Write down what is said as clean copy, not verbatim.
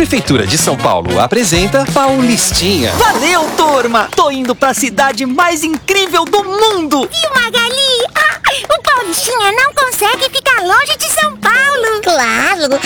Prefeitura de São Paulo apresenta Paulistinha. Valeu, turma! Tô indo pra cidade mais incrível do mundo! Viu, Magali?